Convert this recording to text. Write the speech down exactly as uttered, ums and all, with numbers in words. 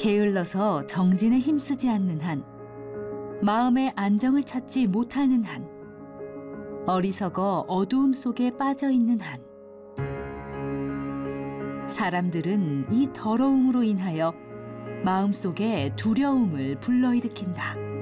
게을러서 정진에 힘쓰지 않는 한, 마음의 안정을 찾지 못하는 한, 어리석어 어두움 속에 빠져 있는 한, 사람들은 이 더러움으로 인하여 마음속에 두려움을 불러일으킨다.